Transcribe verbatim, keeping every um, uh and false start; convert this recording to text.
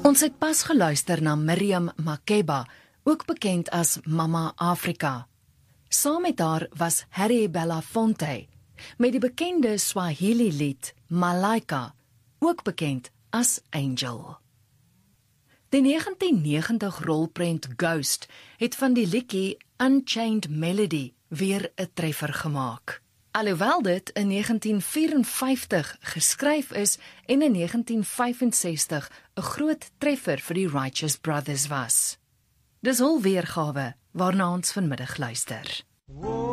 Ons het pas geluister na Miriam Makeba, ook bekend as Mama Afrika. Saam met haar was Harry Belafonte, met die bekende Swahili lied Malaika, ook bekend as Angel. Die negentien negentig rolprent Ghost het van die liedjie Unchained Melody weer 'n treffer gemaak. Alhoewel dit in negentien vierenvyftig geskryf is en in negentien vyfensestig 'n groot treffer vir die Righteous Brothers was. Dis hul weergawe waarna ons vanmiddag luister.